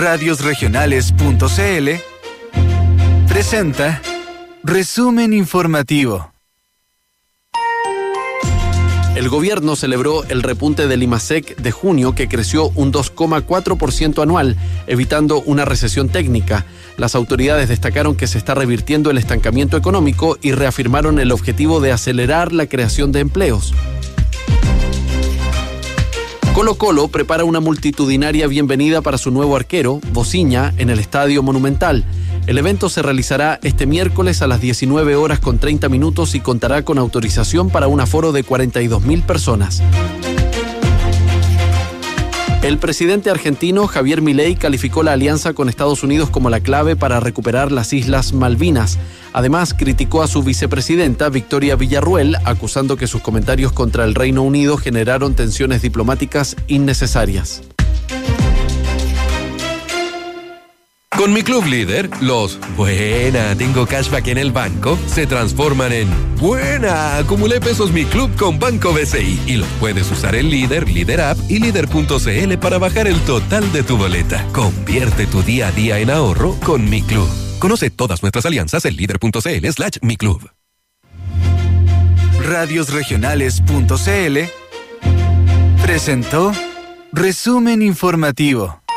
Radiosregionales.cl presenta Resumen Informativo. El gobierno celebró el repunte del IMASEC de junio, que creció un 2,4% anual, evitando una recesión técnica. Las autoridades destacaron que se está revirtiendo el estancamiento económico y reafirmaron el objetivo de acelerar la creación de empleos. Colo-Colo prepara una multitudinaria bienvenida para su nuevo arquero, Bociña, en el Estadio Monumental. El evento se realizará este miércoles a las 19:30 y contará con autorización para un aforo de 42.000 personas. El presidente argentino Javier Milei calificó la alianza con Estados Unidos como la clave para recuperar las Islas Malvinas. Además, criticó a su vicepresidenta Victoria Villarruel, acusando que sus comentarios contra el Reino Unido generaron tensiones diplomáticas innecesarias. Con mi club líder, los buena, tengo cashback en el banco, se transforman en buena, acumulé pesos mi club con Banco BCI y los puedes usar en Líder, Líder App y Líder.cl para bajar el total de tu boleta. Convierte tu día a día en ahorro con mi club. Conoce todas nuestras alianzas en Líder.cl/miclub. Radiosregionales.cl presentó Resumen Informativo.